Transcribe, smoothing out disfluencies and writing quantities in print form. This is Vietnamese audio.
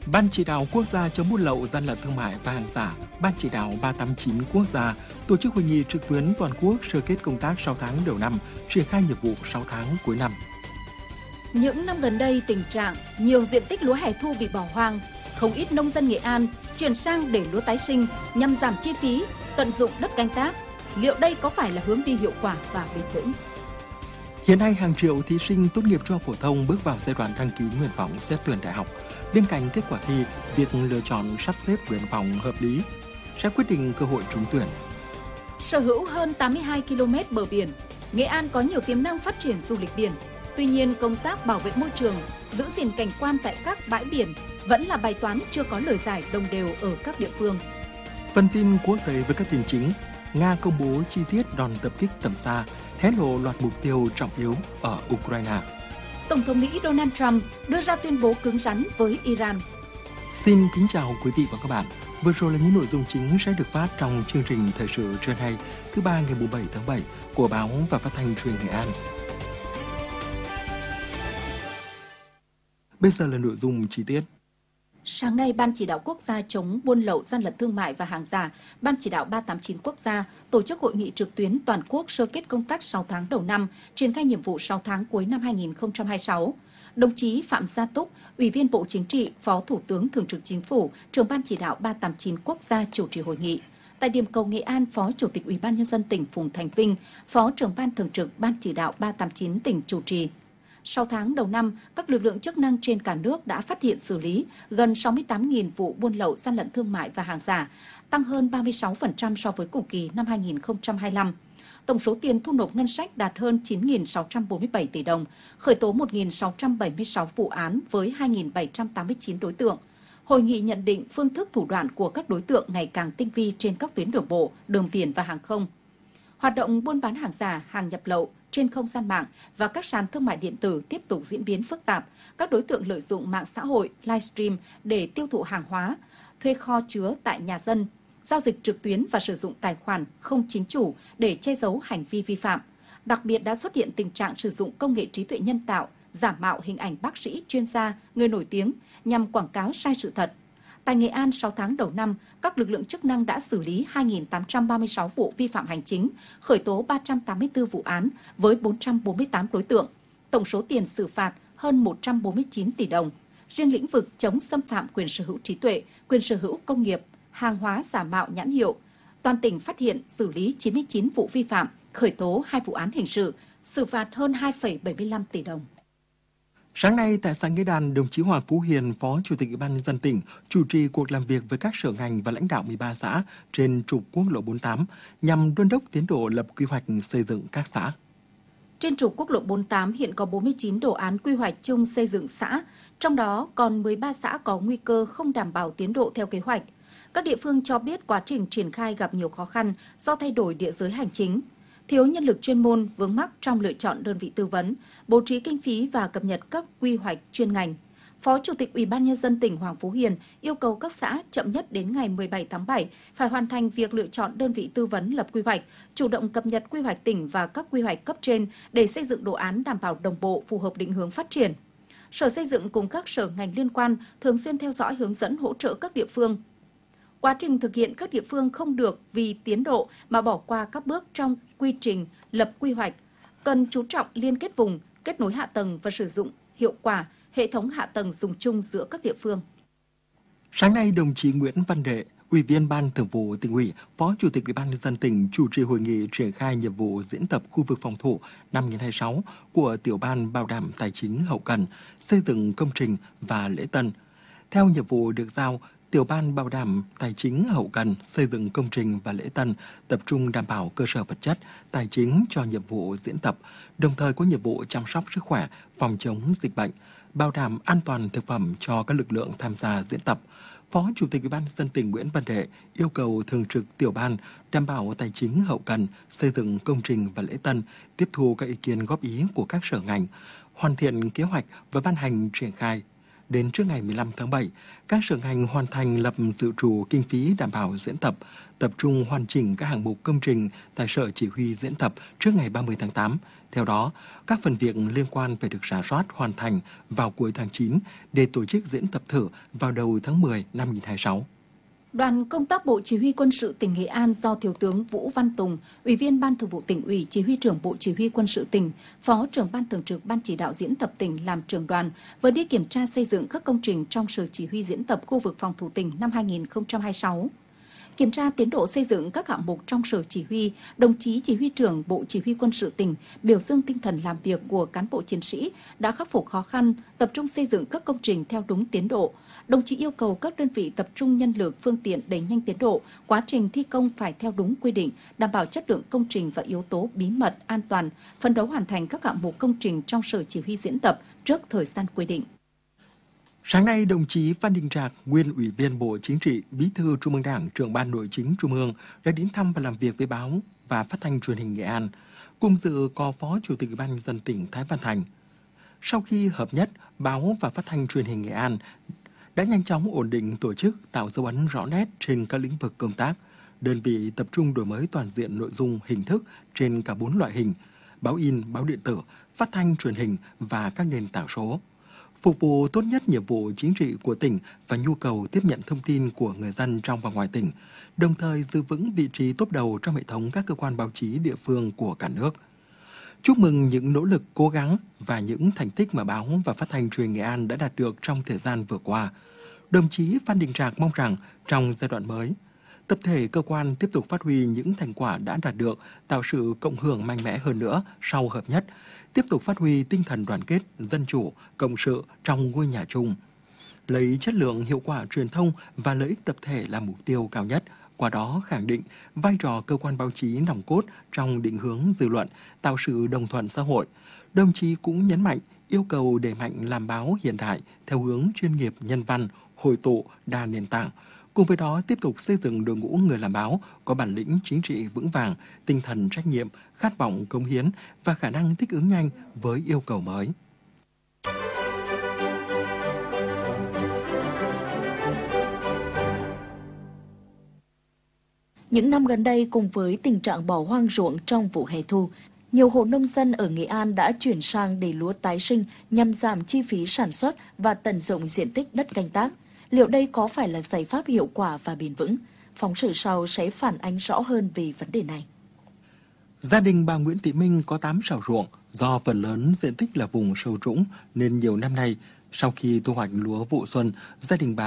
Ban chỉ đạo quốc gia chống buôn lậu, gian lận thương mại và hàng giả, Ban chỉ đạo 389 quốc gia tổ chức hội nghị trực tuyến toàn quốc sơ kết công tác 6 tháng đầu năm, triển khai nhiệm vụ 6 tháng cuối năm. Những năm gần đây, tình trạng nhiều diện tích lúa hè thu bị bỏ hoang, không ít nông dân Nghệ An chuyển sang để lúa tái sinh nhằm giảm chi phí, tận dụng đất canh tác. Liệu đây có phải là hướng đi hiệu quả và bền vững? Hiện nay, hàng triệu thí sinh tốt nghiệp trung học phổ thông bước vào giai đoạn đăng ký nguyện vọng xét tuyển đại học. Bên cạnh kết quả thi, việc lựa chọn sắp xếp nguyện vọng hợp lý sẽ quyết định cơ hội trúng tuyển. Sở hữu hơn 82 km bờ biển, Nghệ An có nhiều tiềm năng phát triển du lịch biển. Tuy nhiên, công tác bảo vệ môi trường, giữ gìn cảnh quan tại các bãi biển vẫn là bài toán chưa có lời giải đồng đều ở các địa phương. Phần tin quốc tế với các tin chính. Nga công bố chi tiết đòn tập kích tầm xa, hé lộ loạt mục tiêu trọng yếu ở Ukraine. Tổng thống Mỹ Donald Trump đưa ra tuyên bố cứng rắn với Iran. Xin kính chào quý vị và các bạn. Vừa rồi là những nội dung chính sẽ được phát trong chương trình Thời sự trưa nay, thứ ba ngày 7 tháng 7 của Báo và Phát thanh Truyền hình Nghệ An. Bây giờ là nội dung chi tiết. Sáng nay, Ban chỉ đạo quốc gia chống buôn lậu, gian lận thương mại và hàng giả, Ban chỉ đạo 389 quốc gia tổ chức hội nghị trực tuyến toàn quốc sơ kết công tác 6 tháng đầu năm, triển khai nhiệm vụ 6 tháng cuối năm 2026. Đồng chí Phạm Gia Túc, Ủy viên Bộ Chính trị, Phó Thủ tướng Thường trực Chính phủ, trưởng Ban chỉ đạo 389 quốc gia chủ trì hội nghị. Tại điểm cầu Nghệ An, Phó Chủ tịch Ủy ban Nhân dân tỉnh Phùng Thành Vinh, Phó trưởng Ban Thường trực Ban chỉ đạo 389 tỉnh chủ trì. 6 tháng đầu năm, các lực lượng chức năng trên cả nước đã phát hiện xử lý gần 68.000 vụ buôn lậu, gian lận thương mại và hàng giả, tăng hơn 36% so với cùng kỳ năm 2025. Tổng số tiền thu nộp ngân sách đạt hơn 9.647 tỷ đồng, khởi tố 1.676 vụ án với 2.789 đối tượng. Hội nghị nhận định phương thức thủ đoạn của các đối tượng ngày càng tinh vi trên các tuyến đường bộ, đường biển và hàng không. Hoạt động buôn bán hàng giả, hàng nhập lậu trên không gian mạng và các sàn thương mại điện tử tiếp tục diễn biến phức tạp. Các đối tượng lợi dụng mạng xã hội, livestream để tiêu thụ hàng hóa, thuê kho chứa tại nhà dân, giao dịch trực tuyến và sử dụng tài khoản không chính chủ để che giấu hành vi vi phạm. Đặc biệt đã xuất hiện tình trạng sử dụng công nghệ trí tuệ nhân tạo, giả mạo hình ảnh bác sĩ, chuyên gia, người nổi tiếng nhằm quảng cáo sai sự thật. Tại Nghệ An, 6 tháng đầu năm, các lực lượng chức năng đã xử lý 2.836 vụ vi phạm hành chính, khởi tố 384 vụ án với 448 đối tượng. Tổng số tiền xử phạt hơn 149 tỷ đồng. Riêng lĩnh vực chống xâm phạm quyền sở hữu trí tuệ, quyền sở hữu công nghiệp, hàng hóa giả mạo nhãn hiệu, toàn tỉnh phát hiện xử lý 99 vụ vi phạm, khởi tố 2 vụ án hình sự, xử phạt hơn 2,75 tỷ đồng. Sáng nay tại xã Nghĩa Đàn, đồng chí Hoàng Phú Hiền, Phó Chủ tịch Ủy ban Nhân dân tỉnh, chủ trì cuộc làm việc với các sở ngành và lãnh đạo 13 xã trên trục quốc lộ 48 nhằm đôn đốc tiến độ lập quy hoạch xây dựng các xã. Trên trục quốc lộ 48 hiện có 49 đồ án quy hoạch chung xây dựng xã, trong đó còn 13 xã có nguy cơ không đảm bảo tiến độ theo kế hoạch. Các địa phương cho biết quá trình triển khai gặp nhiều khó khăn do thay đổi địa giới hành chính, thiếu nhân lực chuyên môn, vướng mắc trong lựa chọn đơn vị tư vấn, bố trí kinh phí và cập nhật các quy hoạch chuyên ngành. Phó Chủ tịch Ủy ban Nhân dân tỉnh Hoàng Phú Hiền yêu cầu các xã chậm nhất đến ngày 17 tháng 7 phải hoàn thành việc lựa chọn đơn vị tư vấn lập quy hoạch, chủ động cập nhật quy hoạch tỉnh và các quy hoạch cấp trên để xây dựng đồ án đảm bảo đồng bộ, phù hợp định hướng phát triển. Sở Xây dựng cùng các sở ngành liên quan thường xuyên theo dõi, hướng dẫn, hỗ trợ các địa phương. Quá trình thực hiện, các địa phương không được vì tiến độ mà bỏ qua các bước trong quy trình lập quy hoạch, cần chú trọng liên kết vùng, kết nối hạ tầng và sử dụng hiệu quả hệ thống hạ tầng dùng chung giữa các địa phương. Sáng nay, đồng chí Nguyễn Văn Đệ, Ủy viên Ban Thường vụ Tỉnh ủy, Phó Chủ tịch Ủy ban Nhân dân tỉnh chủ trì hội nghị triển khai nhiệm vụ diễn tập khu vực phòng thủ năm 2026 của Tiểu ban Bảo đảm Tài chính Hậu cần, xây dựng công trình và lễ tân. Theo nhiệm vụ được giao, Tiểu ban Bảo đảm Tài chính Hậu cần, xây dựng công trình và lễ tân tập trung đảm bảo cơ sở vật chất, tài chính cho nhiệm vụ diễn tập, đồng thời có nhiệm vụ chăm sóc sức khỏe, phòng chống dịch bệnh, bảo đảm an toàn thực phẩm cho các lực lượng tham gia diễn tập. Phó Chủ tịch Ủy ban Nhân dân tỉnh Nguyễn Văn Đệ yêu cầu thường trực tiểu ban đảm bảo tài chính hậu cần, xây dựng công trình và lễ tân, tiếp thu các ý kiến góp ý của các sở ngành, hoàn thiện kế hoạch và ban hành triển khai. Đến trước ngày 15 tháng 7, các sở ngành hoàn thành lập dự trù kinh phí đảm bảo diễn tập, tập trung hoàn chỉnh các hạng mục công trình tại sở chỉ huy diễn tập trước ngày 30 tháng 8. Theo đó, các phần việc liên quan phải được rà soát hoàn thành vào cuối tháng 9 để tổ chức diễn tập thử vào đầu tháng 10 năm 2026. Đoàn công tác Bộ Chỉ huy Quân sự tỉnh Nghệ An do Thiếu tướng Vũ Văn Tùng, Ủy viên Ban Thường vụ Tỉnh ủy, Chỉ huy trưởng Bộ Chỉ huy Quân sự tỉnh, Phó trưởng Ban Thường trực Ban Chỉ đạo diễn tập tỉnh làm trưởng đoàn, vừa đi kiểm tra xây dựng các công trình trong Sở Chỉ huy diễn tập khu vực phòng thủ tỉnh năm 2026. Kiểm tra tiến độ xây dựng các hạng mục trong Sở Chỉ huy, đồng chí Chỉ huy trưởng Bộ Chỉ huy Quân sự tỉnh biểu dương tinh thần làm việc của cán bộ chiến sĩ đã khắc phục khó khăn, tập trung xây dựng các công trình theo đúng tiến độ. Đồng chí yêu cầu các đơn vị tập trung nhân lực, phương tiện đẩy nhanh tiến độ, quá trình thi công phải theo đúng quy định, đảm bảo chất lượng công trình và yếu tố bí mật, an toàn, phấn đấu hoàn thành các hạng mục công trình trong Sở Chỉ huy diễn tập trước thời gian quy định. Sáng nay, đồng chí Phan Đình Trạc, nguyên Ủy viên Bộ Chính trị, Bí thư Trung ương Đảng, Trưởng ban Nội chính Trung ương đã đến thăm và làm việc với báo và phát thanh truyền hình Nghệ An. Cùng dự có Phó Chủ tịch Ủy ban nhân dân tỉnh Thái Văn Thành. Sau khi hợp nhất, báo và phát thanh truyền hình Nghệ An đã nhanh chóng ổn định tổ chức, tạo dấu ấn rõ nét trên các lĩnh vực công tác. Đơn vị tập trung đổi mới toàn diện nội dung, hình thức trên cả 4 loại hình: báo in, báo điện tử, phát thanh truyền hình và các nền tảng số, phục vụ tốt nhất nhiệm vụ chính trị của tỉnh và nhu cầu tiếp nhận thông tin của người dân trong và ngoài tỉnh, đồng thời giữ vững vị trí top đầu trong hệ thống các cơ quan báo chí địa phương của cả nước. Chúc mừng những nỗ lực, cố gắng và những thành tích mà báo và phát thanh truyền Nghệ An đã đạt được trong thời gian vừa qua. Đồng chí Phan Đình Trạc mong rằng trong giai đoạn mới, tập thể cơ quan tiếp tục phát huy những thành quả đã đạt được, tạo sự cộng hưởng mạnh mẽ hơn nữa sau hợp nhất, tiếp tục phát huy tinh thần đoàn kết, dân chủ, cộng sự trong ngôi nhà chung. Lấy chất lượng, hiệu quả truyền thông và lợi ích tập thể là mục tiêu cao nhất, qua đó khẳng định vai trò cơ quan báo chí nòng cốt trong định hướng dư luận, tạo sự đồng thuận xã hội. Đồng chí cũng nhấn mạnh yêu cầu đẩy mạnh làm báo hiện đại theo hướng chuyên nghiệp, nhân văn, hội tụ, đa nền tảng. Cùng với đó tiếp tục xây dựng đội ngũ người làm báo có bản lĩnh chính trị vững vàng, tinh thần trách nhiệm, khát vọng cống hiến và khả năng thích ứng nhanh với yêu cầu mới. Những năm gần đây, cùng với tình trạng bỏ hoang ruộng trong vụ hè thu, nhiều hộ nông dân ở Nghệ An đã chuyển sang để lúa tái sinh nhằm giảm chi phí sản xuất và tận dụng diện tích đất canh tác. Liệu đây có phải là giải pháp hiệu quả và bền vững? Phóng sự sau sẽ phản ánh rõ hơn về vấn đề này. Gia đình bà Nguyễn Thị Minh có 8 sào ruộng, do phần lớn diện tích là vùng sâu trũng nên nhiều năm nay, sau khi thu hoạch lúa vụ xuân, gia đình bà